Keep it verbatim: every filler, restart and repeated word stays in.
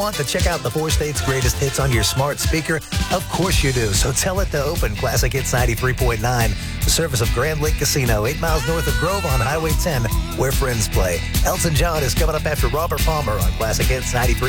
Want to check out the four states' greatest hits on your smart speaker? Of course you do. So tell it to open Classic Hits ninety-three point nine, the service of Grand Lake Casino, eight miles north of Grove on Highway ten, where friends play. Elton John is coming up after Robert Palmer on Classic Hits ninety-three.